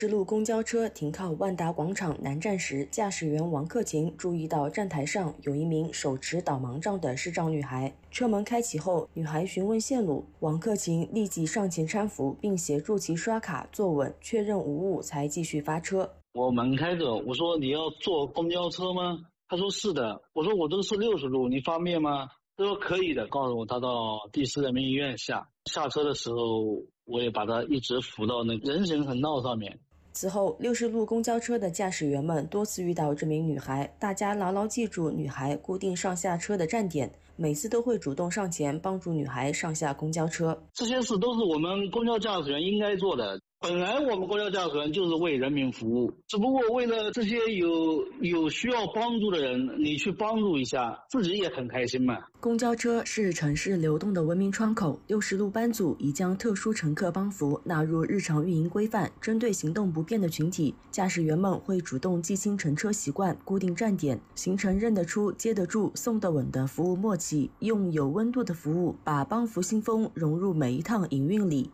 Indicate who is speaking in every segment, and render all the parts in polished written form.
Speaker 1: 十路公交车停靠万达广场南站时，驾驶员王克勤注意到站台上有一名手持导盲杖的视障女孩。车门开启后，女孩询问线路，王克勤立即上前搀扶，并协助其刷卡坐稳，确认无误才继续发车。
Speaker 2: 我门开着，我说你要坐公交车吗？他说是的。我说我这个是60路，你方便吗？他说可以的，告诉我他到第4人民医院下车的时候，我也把他一直扶到那人行横道上面。
Speaker 1: 此后，60路公交车的驾驶员们多次遇到这名女孩，大家牢牢记住女孩固定上下车的站点，每次都会主动上前帮助女孩上下公交车。
Speaker 2: 这些事都是我们公交驾驶员应该做的。本来我们公交驾驶员就是为人民服务，只不过为了这些有需要帮助的人，你去帮助一下，自己也很开心嘛。
Speaker 1: 公交车是城市流动的文明窗口，60路班组已将特殊乘客帮扶纳入日常运营规范。针对行动不便的群体，驾驶员们会主动记清乘车习惯，固定站点，形成认得出、接得住、送得稳的服务默契，用有温度的服务把帮扶新风融入每一趟营运里。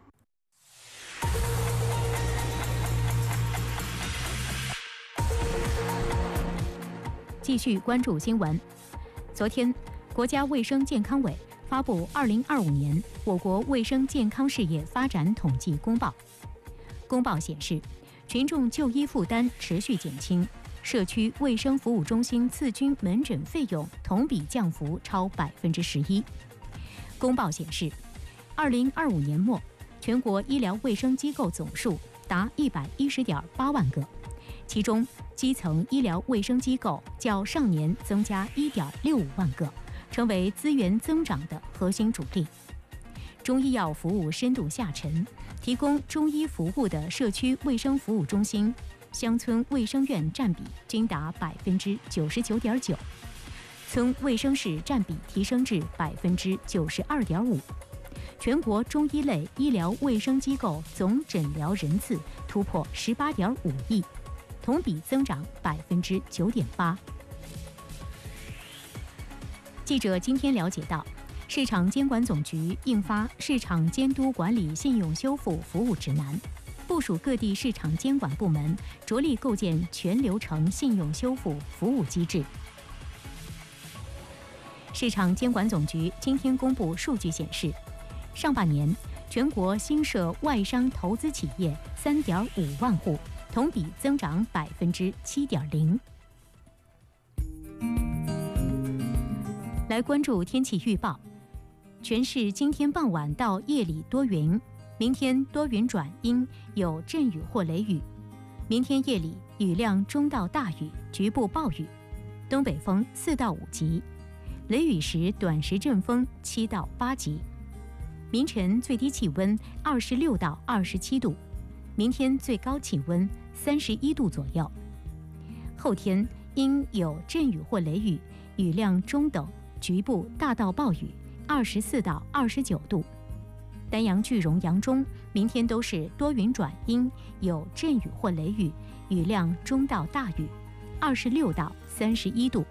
Speaker 3: 继续关注新闻。昨天，国家卫生健康委发布2025年我国卫生健康事业发展统计公报。公报显示，群众就医负担持续减轻，社区卫生服务中心次均门诊费用同比降幅超11%。公报显示，2025年末，全国医疗卫生机构总数达110.8万个，其中基层医疗卫生机构较上年增加1.65万个，成为资源增长的核心主力。中医药服务深度下沉，提供中医服务的社区卫生服务中心、乡村卫生院占比均达99.9%，村卫生室占比提升至92.5%。全国中医类医疗卫生机构总诊疗人次突破18.5亿，同比增长9.8%。记者今天了解到，市场监管总局印发《市场监督管理信用修复服务指南》，部署各地市场监管部门着力构建全流程信用修复服务机制。市场监管总局今天公布数据显示，上半年全国新设外商投资企业3.5万户，同比增长7.0%。来关注天气预报，全市今天傍晚到夜里多云，明天多云转阴，有阵雨或雷雨。明天夜里雨量中到大雨，局部暴雨，东北风4到5级，雷雨时短时阵风7到8级。明晨最低气温26到27度，明天最高气温31度左右。后天因有阵雨或雷雨，雨量中等，局部大到暴雨，24到29度。丹阳、句容、扬中明天都是多云转阴，有阵雨或雷雨，雨量中到大雨，26到31度。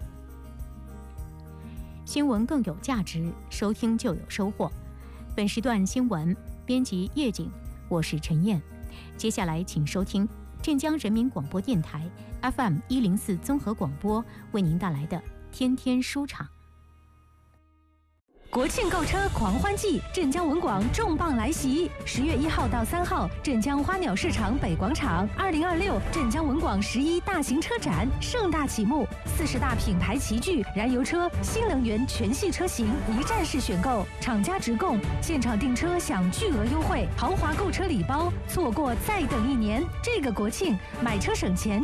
Speaker 3: 新闻更有价值，收听就有收获。本时段新闻编辑叶景，我是陈燕。接下来请收听镇江人民广播电台 FM104 综合广播为您带来的天天书场。
Speaker 4: 国庆购车狂欢季，镇江文广重磅来袭！10月1号到3号，镇江花鸟市场北广场，2026镇江文广11大型车展盛大启幕，40大品牌齐聚，燃油车、新能源全系车型一站式选购，厂家直供，现场订车享巨额优惠，豪华购车礼包，错过再等1年。这个国庆买车省钱。